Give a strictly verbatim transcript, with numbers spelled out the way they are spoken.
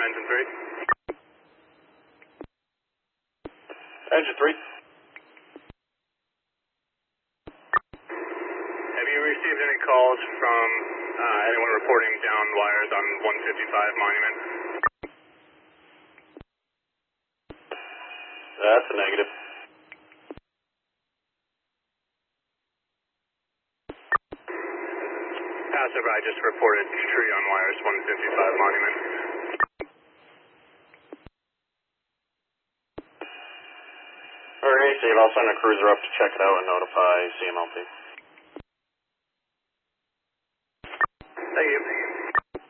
engine three. Engine three. Have you received any calls from uh, anyone reporting down wires on one fifty-five Monument? That's a negative. Passover, I just reported tree on wires one fifty-five Monument. Alright, Dave, I'll send a cruiser up to check it out and notify C M L P.